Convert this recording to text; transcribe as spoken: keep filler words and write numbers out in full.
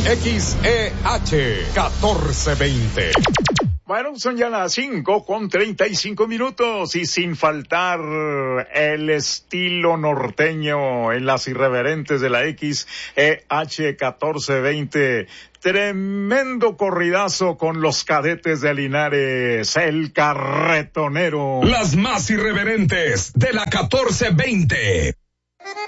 X E H catorce veinte. Bueno, son ya las cinco con treinta y cinco minutos y sin faltar el estilo norteño en las irreverentes de la X E H catorce veinte. Tremendo corridazo con los cadetes de Linares, el carretonero. Las más irreverentes de la catorce veinte.